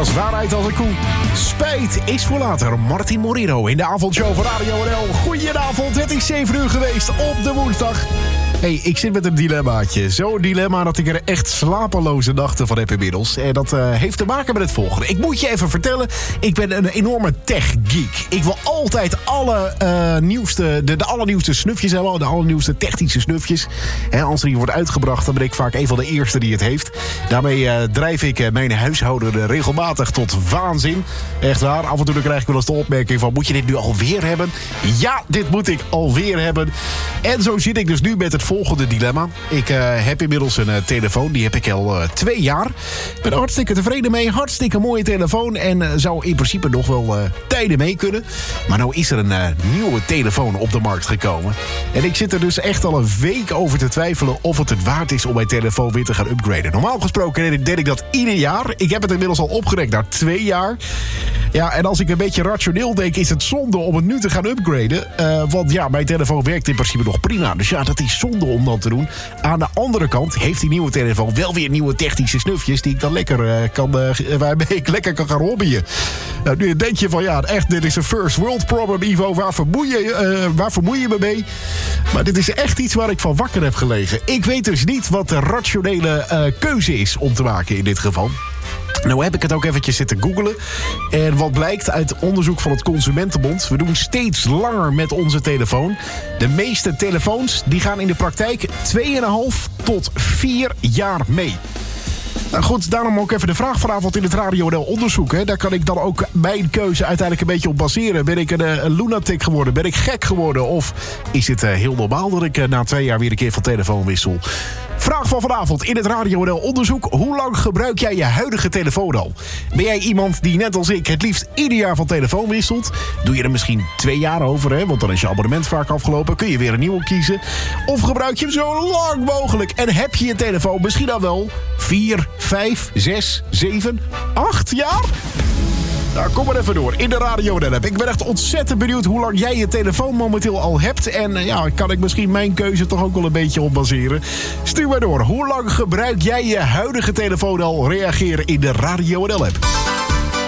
Als waarheid als een koe. Spijt is voor later. Martin Morillo in de avondshow van Radio NL. Goedenavond, het is 7 uur geweest op de woensdag. Hey, ik zit met een dilemmaatje. Zo'n dilemma dat ik er echt slapeloze nachten van heb inmiddels. En dat heeft te maken met het volgende. Ik moet je even vertellen, ik ben een enorme tech-geek. Ik wil altijd de allernieuwste snufjes hebben. De allernieuwste technische snufjes. Als er hier wordt uitgebracht, dan ben ik vaak een van de eerste die het heeft. Daarmee drijf ik mijn huishouden regelmatig tot waanzin. Echt waar, af en toe krijg ik wel eens de opmerking van... moet je dit nu alweer hebben? Ja, dit moet ik alweer hebben. En zo zit ik dus nu met het volgende dilemma. Ik heb inmiddels een telefoon, die heb ik al 2 jaar. Ik ben er hartstikke tevreden mee, hartstikke mooie telefoon... en zou in principe nog wel tijden mee kunnen. Maar nou is er een nieuwe telefoon op de markt gekomen. En ik zit er dus echt al een week over te twijfelen... of het waard is om mijn telefoon weer te gaan upgraden. Normaal gesproken deed ik dat ieder jaar. Ik heb het inmiddels al opgerekt naar 2 jaar. Ja, en als ik een beetje rationeel denk... is het zonde om het nu te gaan upgraden. Want ja, mijn telefoon werkt in principe nog prima. Dus ja, dat is zonde om dat te doen. Aan de andere kant heeft die nieuwe telefoon wel weer nieuwe technische snufjes... die ik dan waarmee ik lekker kan gaan hobbyen. Nou, nu denk je van ja, echt, dit is een first world problem, Ivo. Waar vermoei je me mee? Maar dit is echt iets waar ik van wakker heb gelegen. Ik weet dus niet wat de rationele keuze is om te maken in dit geval. Nou heb ik het ook eventjes zitten googlen. En wat blijkt uit onderzoek van het Consumentenbond... we doen steeds langer met onze telefoon. De meeste telefoons die gaan in de praktijk 2,5 tot 4 jaar mee. Nou goed, daarom ook even de vraag vanavond in het Radio NL onderzoek. Hè. Daar kan ik dan ook mijn keuze uiteindelijk een beetje op baseren. Ben ik een lunatic geworden? Ben ik gek geworden? Of is het heel normaal dat ik na 2 jaar weer een keer van telefoon wissel? Vraag van vanavond in het Radio NL onderzoek. Hoe lang gebruik jij je huidige telefoon al? Ben jij iemand die net als ik het liefst ieder jaar van telefoon wisselt? Doe je er misschien 2 jaar over, hè? Want dan is je abonnement vaak afgelopen. Kun je weer een nieuwe kiezen? Of gebruik je hem zo lang mogelijk? En heb je je telefoon misschien al wel 4, 5, 6, 7, 8 jaar? Nou, kom maar even door in de Radio NL app. Ik ben echt ontzettend benieuwd hoe lang jij je telefoon momenteel al hebt. En kan ik misschien mijn keuze toch ook wel een beetje op baseren. Stuur maar door. Hoe lang gebruik jij je huidige telefoon al? Reageer in de Radio NL app.